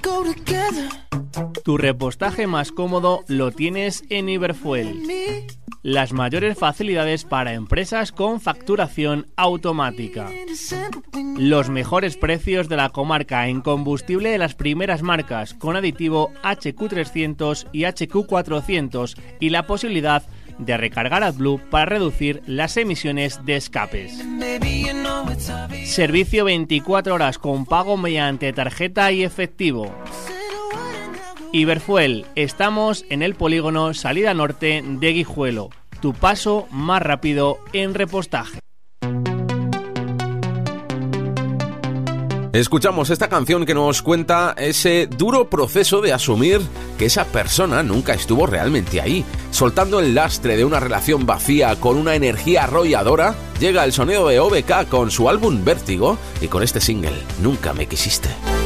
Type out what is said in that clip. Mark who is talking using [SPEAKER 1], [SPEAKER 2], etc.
[SPEAKER 1] Tu repostaje más cómodo lo tienes en Iberfuel. Las mayores facilidades para empresas con facturación automática. Los mejores precios de la comarca en combustible de las primeras marcas con aditivo HQ300 y HQ400 y la posibilidad de recargar AdBlue para reducir las emisiones de escapes. Servicio 24 horas con pago mediante tarjeta y efectivo. Iberfuel, estamos en el polígono Salida Norte de Guijuelo. Tu paso más rápido en repostaje.
[SPEAKER 2] Escuchamos esta canción que nos cuenta ese duro proceso de asumir que esa persona nunca estuvo realmente ahí. Soltando el lastre de una relación vacía con una energía arrolladora, llega el sonido de OBK con su álbum Vértigo y con este single, Nunca me quisiste.